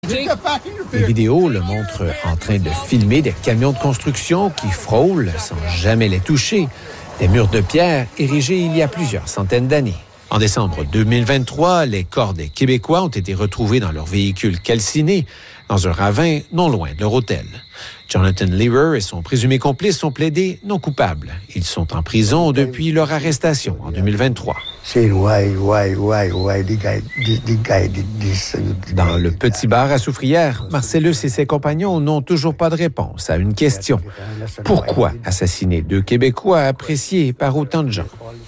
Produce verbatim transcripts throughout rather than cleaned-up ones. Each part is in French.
Les vidéos le montrent en train de filmer des camions de construction qui frôlent sans jamais les toucher, des murs de pierre érigés il y a plusieurs centaines d'années. En décembre deux mille vingt-trois, les corps des Québécois ont été retrouvés dans leur véhicule calciné, dans un ravin non loin de leur hôtel. Jonathan Lever et son présumé complice ont plaidé non coupables. Ils sont en prison depuis leur arrestation en deux mille vingt-trois. Dans le petit bar à Soufrière, Marcellus et ses compagnons n'ont toujours pas de réponse à une question. Pourquoi assassiner deux Québécois appréciés par autant de gens?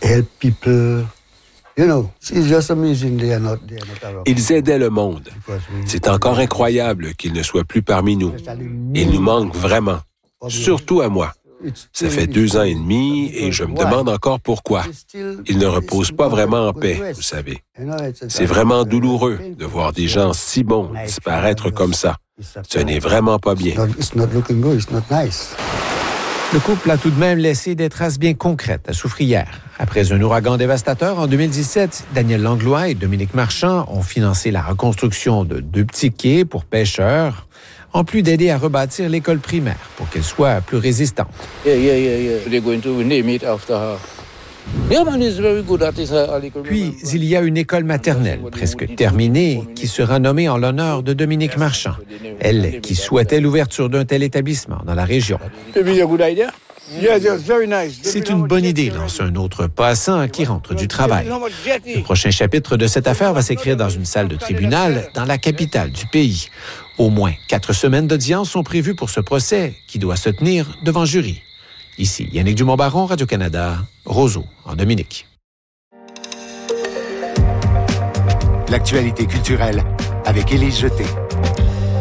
Ils aidaient le monde. C'est encore incroyable qu'ils ne soient plus parmi nous. Ils nous manquent vraiment, surtout à moi. Ça fait deux ans et demi et je me demande encore pourquoi. Ils ne reposent pas vraiment en paix, vous savez. C'est vraiment douloureux de voir des gens si bons disparaître comme ça. Ce n'est vraiment pas bien. Le couple a tout de même laissé des traces bien concrètes à Soufrière. Après un ouragan dévastateur en deux mille dix-sept, Daniel Langlois et Dominique Marchand ont financé la reconstruction de deux petits quais pour pêcheurs, en plus d'aider à rebâtir l'école primaire pour qu'elle soit plus résistante. Yeah, yeah, yeah, yeah. They're going to name it after her. Yeah, man, is very good at this. Puis, il y a une école maternelle, presque terminée, qui sera nommée en l'honneur de Dominique Marchand, elle qui souhaitait l'ouverture d'un tel établissement dans la région. C'est une bonne idée, lance un autre passant qui rentre du travail. Le prochain chapitre de cette affaire va s'écrire dans une salle de tribunal dans la capitale du pays. Au moins quatre semaines d'audience sont prévues pour ce procès qui doit se tenir devant jury. Ici, Yannick Dumont-Baron, Radio-Canada, Roseau, en Dominique. L'actualité culturelle avec Élise Jeté.